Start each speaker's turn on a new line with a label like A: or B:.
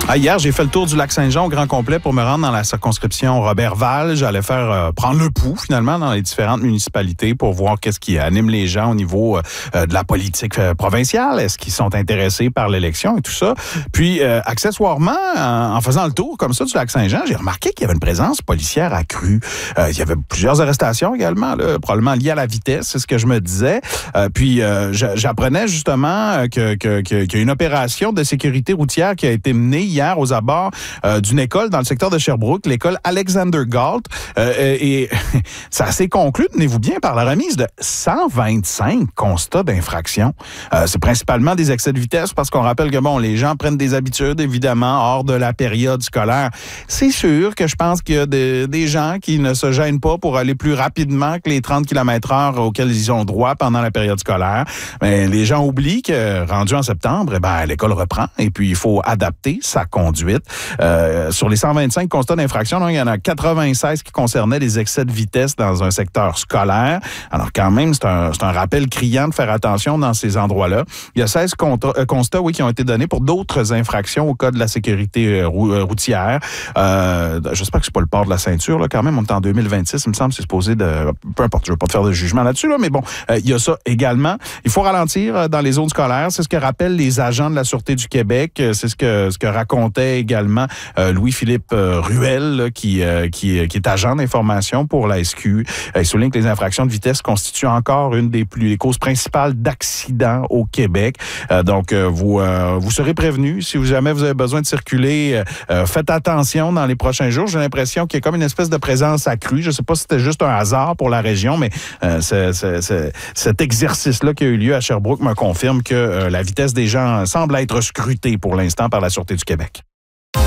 A: Hier, j'ai fait le tour du Lac-Saint-Jean au grand complet pour me rendre dans la circonscription Roberval. J'allais faire prendre le pouls, finalement, dans les différentes municipalités pour voir qu'est-ce qui anime les gens au niveau de la politique provinciale. Est-ce qu'ils sont intéressés par l'élection et tout ça? Puis, accessoirement, en faisant le tour comme ça du Lac-Saint-Jean, j'ai remarqué qu'il y avait une présence policière accrue. Il y avait plusieurs arrestations également, là, probablement liées à la vitesse, c'est ce que je me disais. Puis, j'apprenais justement qu'il y a une opération de sécurité routière qui a été menée hier aux abords d'une école dans le secteur de Sherbrooke, l'école Alexander Galt. Et ça s'est conclu, tenez-vous bien, par la remise de 125 constats d'infraction. C'est principalement des excès de vitesse parce qu'on rappelle que, bon, les gens prennent des habitudes, évidemment, hors de la période scolaire. C'est sûr que je pense qu'il y a des gens qui ne se gênent pas pour aller plus rapidement que les 30 km/h auxquels ils ont droit pendant la période scolaire. Mais les gens oublient que, rendu en septembre, l'école reprend et puis il faut adapter sa conduite. Sur les 125 constats d'infraction, il y en a 96 qui concernaient les excès de vitesse dans un secteur scolaire. Alors quand même, c'est un rappel criant de faire attention dans ces endroits-là. Il y a 16 constats qui ont été donnés pour d'autres infractions au code de la sécurité routière. J'espère que c'est pas le port de la ceinture. Là, quand même, on est en 2026, il me semble, c'est supposé de... Peu importe, je ne veux pas te faire de jugement là-dessus, là, mais bon, il y a ça également. Il faut ralentir dans les zones scolaires. C'est ce que rappellent les agents de la Sûreté du Québec. C'est ce que racontait également Louis-Philippe Ruel, là, qui est agent d'information pour la SQ. Il souligne que les infractions de vitesse constituent encore une des causes principales d'accidents au Québec. Donc, vous serez prévenus. Si jamais vous avez besoin de circuler, faites attention dans les prochains jours. J'ai l'impression qu'il y a comme une espèce de présence accrue. Je ne sais pas si c'était juste un hasard pour la région, mais cet exercice-là qui a eu lieu à Sherbrooke me confirme que la vitesse des gens semble être scrutée pour l'instant par la Sûreté du Québec.